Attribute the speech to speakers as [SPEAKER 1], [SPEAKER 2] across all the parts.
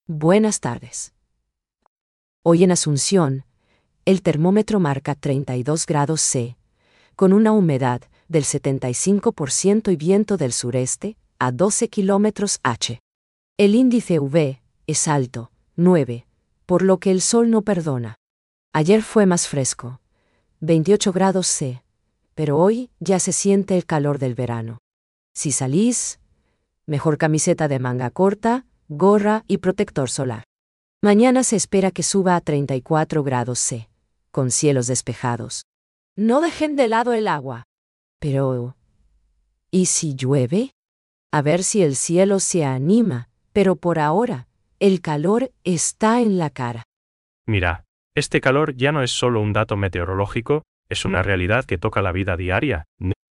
[SPEAKER 1] Buenas tardes. Hoy en Asunción, el termómetro marca 32 grados C, con una humedad del 75% y viento del sureste a 12 kilómetros h. El índice UV es alto, 9, por lo que el sol no perdona. Ayer fue más fresco, 28 grados C, pero hoy ya se siente el calor del verano. Si salís, mejor camiseta de manga corta, gorra y protector solar. Mañana se espera que suba a 34 grados C, con cielos despejados. No dejen de lado el agua. Pero, ¿y si llueve? A ver si el cielo se anima, pero por ahora, el calor está en la cara.
[SPEAKER 2] Mira, este calor ya no es solo un dato meteorológico, es una realidad que toca la vida diaria.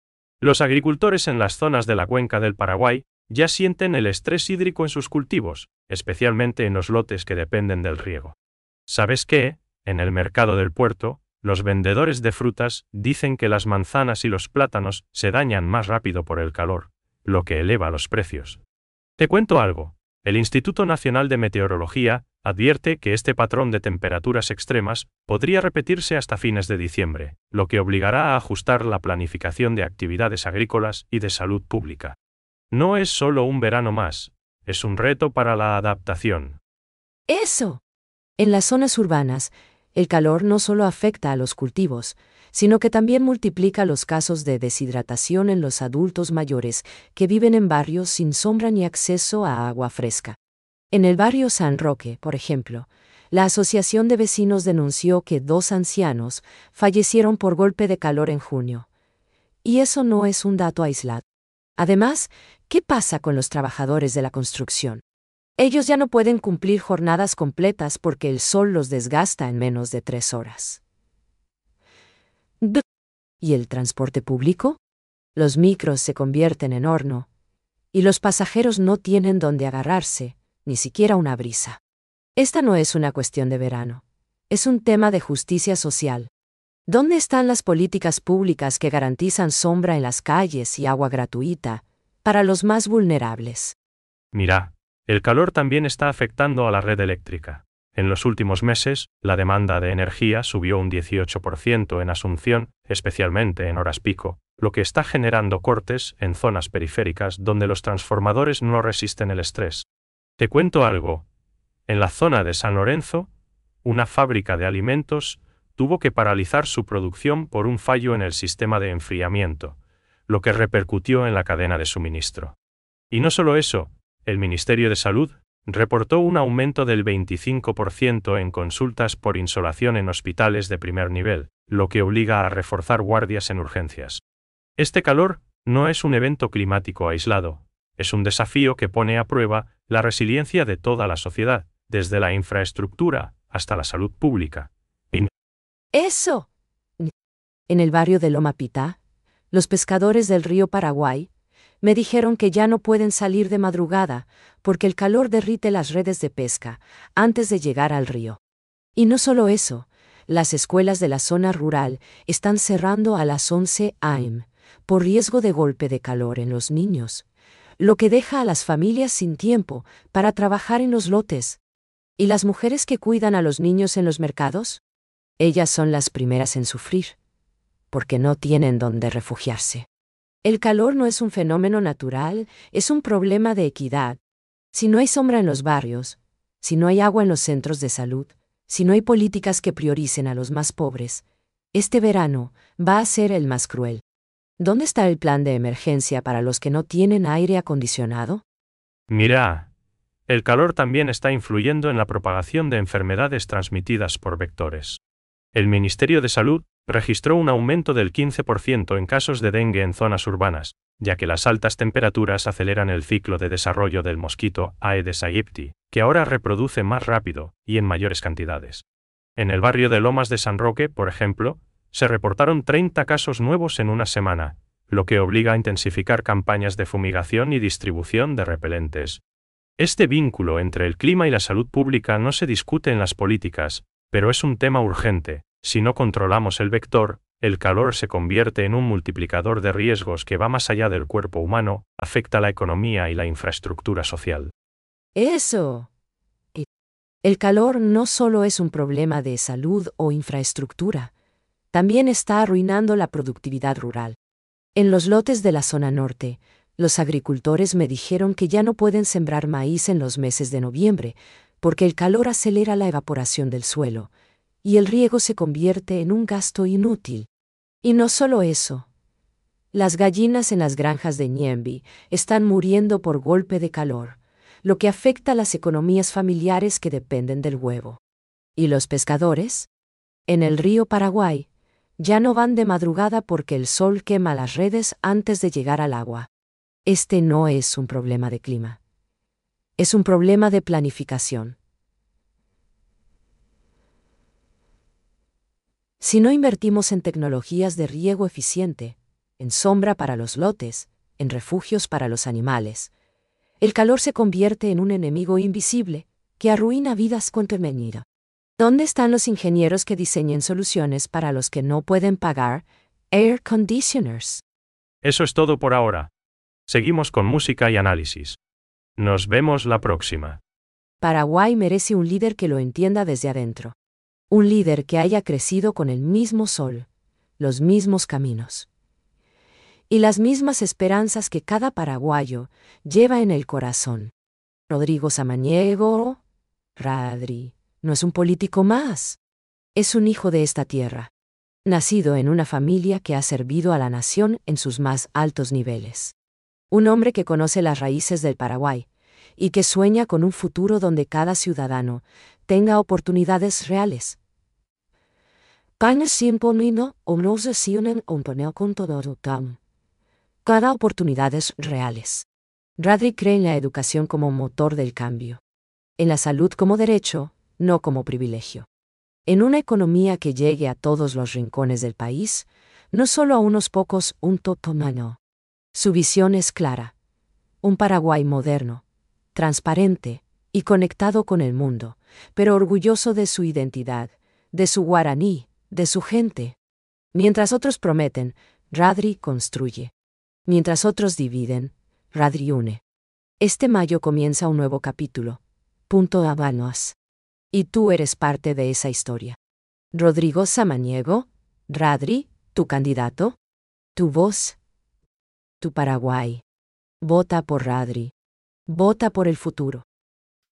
[SPEAKER 2] Los agricultores en las zonas de la cuenca del Paraguay ya sienten el estrés hídrico en sus cultivos, especialmente en los lotes que dependen del riego. ¿Sabes qué? En el mercado del puerto, los vendedores de frutas dicen que las manzanas y los plátanos se dañan más rápido por el calor, lo que eleva los precios. Te cuento algo. El Instituto Nacional de Meteorología advierte que este patrón de temperaturas extremas podría repetirse hasta fines de diciembre, lo que obligará a ajustar la planificación de actividades agrícolas y de salud pública. No es solo un verano más, es un reto para la adaptación.
[SPEAKER 1] ¡Eso! En las zonas urbanas, el calor no solo afecta a los cultivos, sino que también multiplica los casos de deshidratación en los adultos mayores que viven en barrios sin sombra ni acceso a agua fresca. En el barrio San Roque, por ejemplo, la Asociación de Vecinos denunció que 2 ancianos fallecieron por golpe de calor en junio. Y eso no es un dato aislado. Además, ¿qué pasa con los trabajadores de la construcción? Ellos ya no pueden cumplir jornadas completas porque el sol los desgasta en menos de 3 horas. ¿Y el transporte público? Los micros se convierten en horno, y los pasajeros no tienen dónde agarrarse, ni siquiera una brisa. Esta no es una cuestión de verano, es un tema de justicia social. ¿Dónde están las políticas públicas que garantizan sombra en las calles y agua gratuita para los más vulnerables?
[SPEAKER 2] Mira, el calor también está afectando a la red eléctrica. En los últimos meses, la demanda de energía subió un 18% en Asunción, especialmente en horas pico, lo que está generando cortes en zonas periféricas donde los transformadores no resisten el estrés. Te cuento algo. En la zona de San Lorenzo, una fábrica de alimentos tuvo que paralizar su producción por un fallo en el sistema de enfriamiento, lo que repercutió en la cadena de suministro. Y no solo eso, el Ministerio de Salud reportó un aumento del 25% en consultas por insolación en hospitales de primer nivel, lo que obliga a reforzar guardias en urgencias. Este calor no es un evento climático aislado, es un desafío que pone a prueba la resiliencia de toda la sociedad, desde la infraestructura hasta la salud pública.
[SPEAKER 1] ¡Eso! En el barrio de Loma Pitá, los pescadores del río Paraguay me dijeron que ya no pueden salir de madrugada porque el calor derrite las redes de pesca antes de llegar al río. Y no solo eso, las escuelas de la zona rural están cerrando a las 11 a.m. por riesgo de golpe de calor en los niños, lo que deja a las familias sin tiempo para trabajar en los lotes. ¿Y las mujeres que cuidan a los niños en los mercados? Ellas son las primeras en sufrir, porque no tienen dónde refugiarse. El calor no es un fenómeno natural, es un problema de equidad. Si no hay sombra en los barrios, si no hay agua en los centros de salud, si no hay políticas que prioricen a los más pobres, este verano va a ser el más cruel. ¿Dónde está el plan de emergencia para los que no tienen aire acondicionado?
[SPEAKER 2] Mira, el calor también está influyendo en la propagación de enfermedades transmitidas por vectores. El Ministerio de Salud registró un aumento del 15% en casos de dengue en zonas urbanas, ya que las altas temperaturas aceleran el ciclo de desarrollo del mosquito Aedes aegypti, que ahora reproduce más rápido y en mayores cantidades. En el barrio de Lomas de San Roque, por ejemplo, se reportaron 30 casos nuevos en una semana, lo que obliga a intensificar campañas de fumigación y distribución de repelentes. Este vínculo entre el clima y la salud pública no se discute en las políticas, pero es un tema urgente. Si no controlamos el vector, el calor se convierte en un multiplicador de riesgos que va más allá del cuerpo humano, afecta la economía y la infraestructura social.
[SPEAKER 1] ¡Eso! El calor no solo es un problema de salud o infraestructura, también está arruinando la productividad rural. En los lotes de la zona norte, los agricultores me dijeron que ya no pueden sembrar maíz en los meses de noviembre, porque el calor acelera la evaporación del suelo, y el riego se convierte en un gasto inútil. Y no solo eso. Las gallinas en las granjas de Ñemby están muriendo por golpe de calor, lo que afecta a las economías familiares que dependen del huevo. ¿Y los pescadores? En el río Paraguay, ya no van de madrugada porque el sol quema las redes antes de llegar al agua. Este no es un problema de clima. Es un problema de planificación. Si no invertimos en tecnologías de riego eficiente, en sombra para los lotes, en refugios para los animales, el calor se convierte en un enemigo invisible que arruina vidas con temeñida. ¿Dónde están los ingenieros que diseñen soluciones para los que no pueden pagar air conditioners?
[SPEAKER 2] Eso es todo por ahora. Seguimos con música y análisis. Nos vemos la próxima.
[SPEAKER 1] Paraguay merece un líder que lo entienda desde adentro. Un líder que haya crecido con el mismo sol, los mismos caminos y las mismas esperanzas que cada paraguayo lleva en el corazón. Rodrigo Samaniego, Radri, no es un político más. Es un hijo de esta tierra, nacido en una familia que ha servido a la nación en sus más altos niveles. Un hombre que conoce las raíces del Paraguay y que sueña con un futuro donde cada ciudadano tenga oportunidades reales. Cada oportunidades reales. Radri cree en la educación como motor del cambio. En la salud como derecho, no como privilegio. En una economía que llegue a todos los rincones del país, no solo a unos pocos, un totomano. Su visión es clara. Un Paraguay moderno, transparente y conectado con el mundo, pero orgulloso de su identidad, de su guaraní, de su gente. Mientras otros prometen, Radri construye. Mientras otros dividen, Radri une. Este mayo comienza un nuevo capítulo. Punto Habanos. Y tú eres parte de esa historia. Rodrigo Samaniego, Radri, tu candidato, tu voz, tu Paraguay. Vota por Radri. Vota por el futuro.